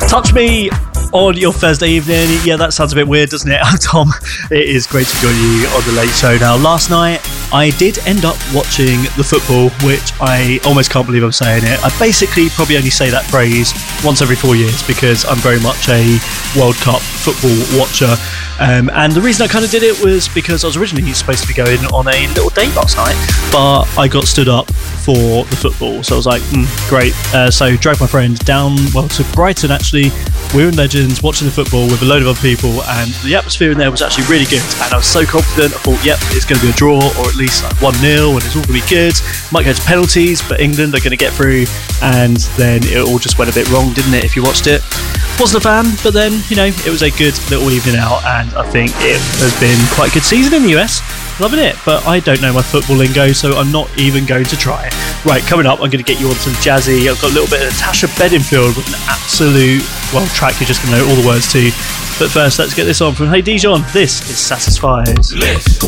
Touch me on your Thursday evening. Yeah, that sounds a bit weird, doesn't it? Tom, it is great to join you on the late show. Now, last night I did end up watching the football, which I almost can't believe I'm saying it. I basically probably only say that phrase once every 4 years because I'm very much a World Cup football watcher. And the reason I kind of did it was because I was originally supposed to be going on a little date last night, but I got stood up for the football. So I was like, great. So drove my friend down, to Brighton actually. We were in Legends watching the football with a load of other people, and the atmosphere in there was actually really good. And I was so confident. I thought, yep, it's going to be a draw or at least like 1-0, and it's all going to be good. Might go to penalties, but England are going to get through. And then it all just went a bit wrong, didn't it, if you watched it? Wasn't a fan, but then, it was a good little evening out, and I think it has been quite a good season in the US. Loving it, but I don't know my football lingo, so I'm not even going to try. Right, coming up, I'm going to get you on some jazzy. I've got a little bit of Natasha Bedingfield with an absolute, track you're just going to know all the words to. But first, let's get this on from Hey Dijon. This is Satisfied. Lift.